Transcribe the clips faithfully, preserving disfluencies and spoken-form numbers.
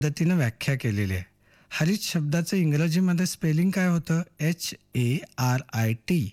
पद्धतीनं व्याख्या केलेली आहे. हरित शब्दाचं इंग्रजीमध्ये स्पेलिंग काय होतं? H A R I T.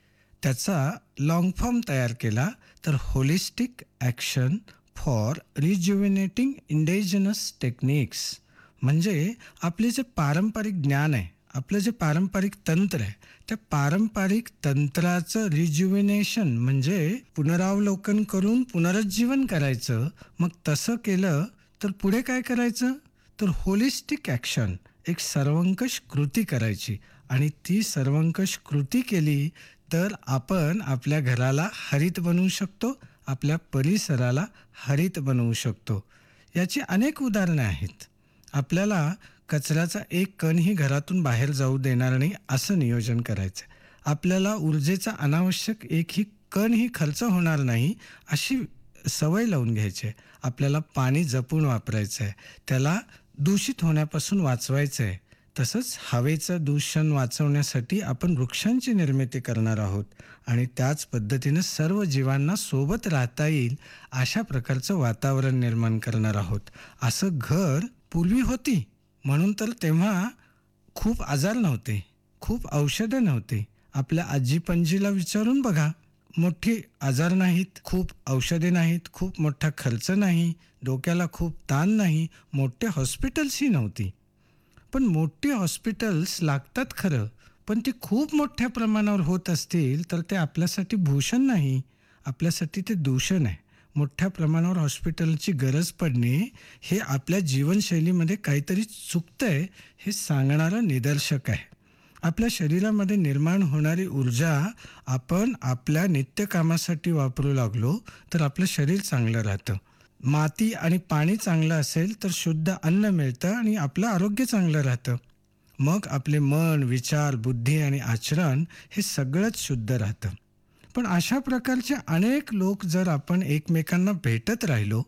त्याचा लाँग फॉर्म तयार केला तर holistic action for रिज्युव्हिनेटिंग indigenous techniques. म्हणजे आपले जे पारंपरिक ज्ञान आहे, आपलं जे पारंपरिक तंत्र आहे, त्या पारंपरिक तंत्राचं रिज्युव्हिनेशन म्हणजे पुनरावलोकन करून पुनरुज्जीवन करायचं. मग तसं केलं तर पुढे काय करायचं? तर होलिस्टिक ॲक्शन, एक सर्वंकष कृती करायची. आणि ती सर्वंकष कृती केली तर आपण आपल्या घराला हरित बनवू शकतो, आपल्या परिसराला हरित बनवू शकतो. याची अनेक उदाहरणे आहेत. आपल्याला कचऱ्याचा एक कणही घरातून बाहेर जाऊ देणार नाही असं नियोजन करायचं आहे. आपल्याला ऊर्जेचा अनावश्यक एकही कणही खर्च होणार नाही अशी सवय लावून घ्यायची आहे. आपल्याला पाणी जपून वापरायचं आहे, त्याला दूषित होण्यापासून वाचवायचं आहे. तसंच हवेचं दूषण वाचवण्यासाठी आपण वृक्षांची निर्मिती करणार आहोत आणि त्याच पद्धतीनं सर्व जीवांना सोबत राहता येईल अशा प्रकारचं वातावरण निर्माण करणार आहोत. असं घर पूर्वी होती म्हणून तर तेव्हा खूप आजार नव्हते, खूप औषधं नव्हती. आपल्या आजी पणजीला विचारून बघा, मोठी आजार नाहीत, खूप औषधे नाहीत, खूप मोठा खर्च नाही, डोक्याला खूप ताण नाही, मोठे हॉस्पिटल्सही नव्हती. पण मोठी हॉस्पिटल्स लागतात खरं, पण ती खूप मोठ्या प्रमाणावर होत असतील तर ते आपल्यासाठी भूषण नाही, आपल्यासाठी ते दूषण आहे. मोठ्या प्रमाणावर हॉस्पिटलची गरज पडणे हे आपल्या जीवनशैलीमध्ये काहीतरी चुकतंय हे सांगणारं निदर्शक आहे. आपल्या शरीरामध्ये निर्माण होणारी ऊर्जा आपण आपल्या नित्यकामासाठी वापरू लागलो तर आपलं शरीर चांगलं राहतं. माती आणि पाणी चांगलं असेल तर शुद्ध अन्न मिळतं आणि आपलं आरोग्य चांगलं राहतं. मग आपले मन, विचार, बुद्धी आणि आचरण हे सगळंच शुद्ध राहतं. पण अशा प्रकारचे अनेक लोक जर आपण एकमेकांना भेटत राहिलो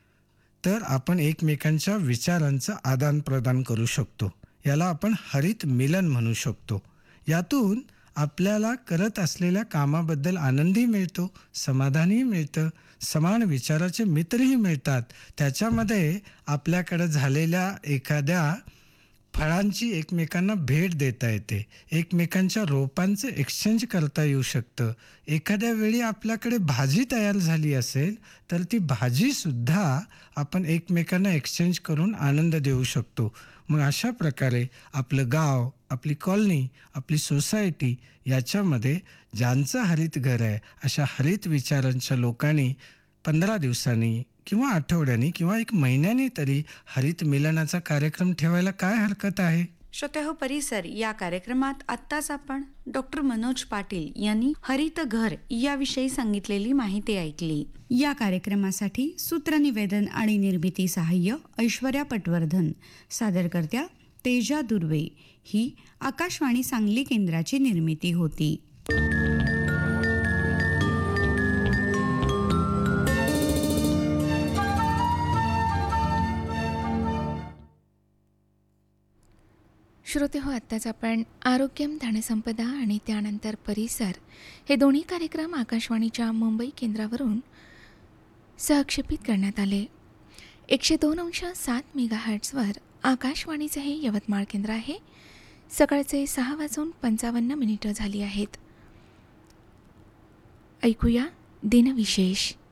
तर आपण एकमेकांच्या विचारांचं आदानप्रदान करू शकतो. याला आपण हरित मिलन म्हणू शकतो. यातून आपल्याला करत असलेल्या कामाबद्दल आनंदही मिळतो, समाधानही मिळतं, समान विचाराचे मित्रही मिळतात. त्याच्यामध्ये आपल्याकडे झालेल्या एखाद्या फळांची एकमेकांना भेट देता येते, एकमेकांच्या रोपांचं एक्सचेंज करता येऊ शकतं. एखाद्या वेळी आपल्याकडे भाजी तयार झाली असेल तर ती भाजीसुद्धा आपण एकमेकांना एक्सचेंज करून आनंद देऊ शकतो. मग अशा प्रकारे आपलं गाव, आपली कॉलनी, आपली सोसायटी याच्यामध्ये ज्यांचं हरित घर आहे अशा हरित विचारांच्या लोकांनी पंधरा दिवसांनी किंवा आठवड्यानी किंवा एक महिन्यानी तरी हरित मिलनाचा कार्यक्रम ठेवायला काय हरकत आहे? श्रोतेहो, परिसर या कार्यक्रमात आत्ताच आपण डॉक्टर मनोज पाटील यांनी हरित घर याविषयी सांगितलेली माहिती ऐकली. या कार्यक्रमासाठी सूत्रनिवेदन आणि निर्मिती सहाय्य ऐश्वर्या पटवर्धन, सादरकर्त्या तेजा दुर्वे. ही आकाशवाणी सांगली केंद्राची निर्मिती होती. श्रोते हो, आत्ताच आपण आरोग्यम धनसंपदा आणि त्यानंतर परिसर हे दोन्ही कार्यक्रम आकाशवाणीच्या मुंबई केंद्रावरून सहक्षेपित करण्यात आले. एकशे दोन अंश सात मेगा हर्ट्सवर आकाशवाणीचे हे यवतमाळ केंद्र आहे. सकाळचे सहा वाजून पंचावन्न मिनिटं झाली आहेत. ऐकूया दिनविशेष.